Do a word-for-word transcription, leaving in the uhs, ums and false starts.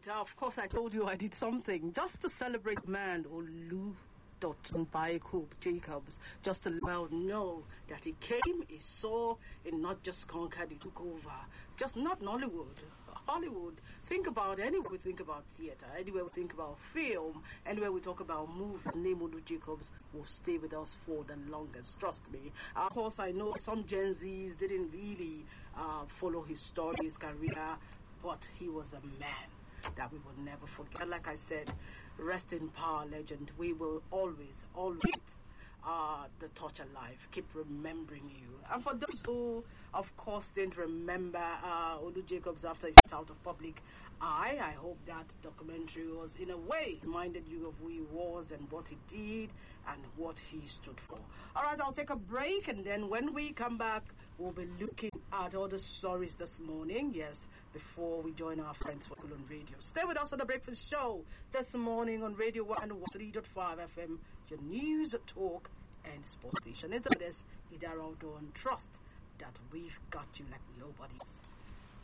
right. Uh, of course, I told you I did something just to celebrate man Olu Dotun Baiku Jacobs, just to let well know that he came, he saw, and not just conquered, he took over. Just not Nollywood, Hollywood. Think about anywhere we think about theater, anywhere we think about film, anywhere we talk about movie, the name Olu Jacobs will stay with us for the longest. Trust me. Of course, I know some Gen Zs didn't really uh, follow his story, his career, but he was a man that we will never forget. Like I said, rest in power, legend. We will always, always keep uh, the torch alive, keep remembering you. And for those who, of course, didn't remember uh, Olu Jacobs after he's out of public eye, I hope that documentary was, in a way, reminded you of who he was and what he did and what he stood for. All right, I'll take a break, and then when we come back, we'll be looking at all the stories this morning, yes, before we join our friends for Kulon Radio. Stay with us on the Breakfast Show this morning on Radio one oh three point five F M, your news, talk, and sports station. It's this Idara Dawn Trust that we've got you like nobody's.